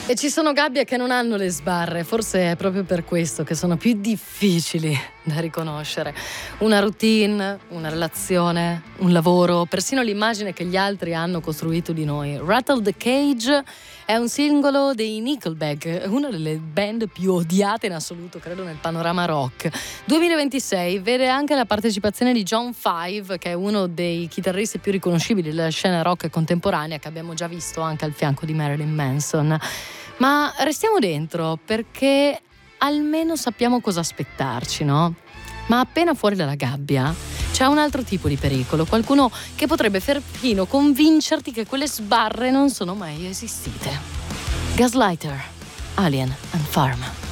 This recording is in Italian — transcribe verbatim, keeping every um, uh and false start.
E ci sono gabbie che non hanno le sbarre, forse è proprio per questo che sono più difficili da riconoscere. Una routine, una relazione, un lavoro, persino l'immagine che gli altri hanno costruito di noi. Rattle the Cage è un singolo dei Nickelback, una delle band più odiate in assoluto, credo, nel panorama rock. duemilaventisei vede anche la partecipazione di John Five, che è uno dei chitarristi più riconoscibili della scena rock contemporanea, che abbiamo già visto anche al fianco di Marilyn Manson. Ma restiamo dentro, perché almeno sappiamo cosa aspettarci, no? Ma appena fuori dalla gabbia c'è un altro tipo di pericolo, qualcuno che potrebbe perfino convincerti che quelle sbarre non sono mai esistite. Gaslighter, Alien and Pharma.